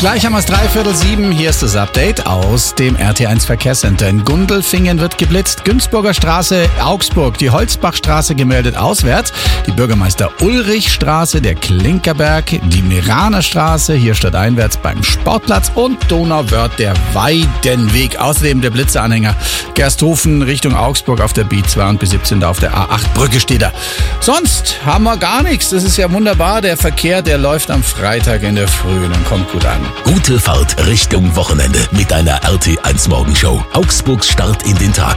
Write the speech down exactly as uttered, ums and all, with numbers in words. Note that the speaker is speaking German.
Gleich haben wir es dreiviertel sieben. Hier ist das Update aus dem R T eins Verkehrscenter. In Gundelfingen wird geblitzt. Günzburger Straße, Augsburg. Die Holzbachstraße gemeldet auswärts. Die Bürgermeister-Ulrich-Straße, der Klinkerberg. Die Meraner Straße, hier stadteinwärts beim Sportplatz. Und Donauwörth, der Weidenweg. Außerdem der Blitzeranhänger Gersthofen Richtung Augsburg auf der B zwei und B siebzehn da auf der A acht Brücke steht da. Sonst haben wir gar nichts. Das ist ja wunderbar. Der Verkehr, der läuft am Freitag in der Früh und kommt gut an. Gute Fahrt Richtung Wochenende mit deiner R T eins Morgenshow. Augsburgs Start in den Tag.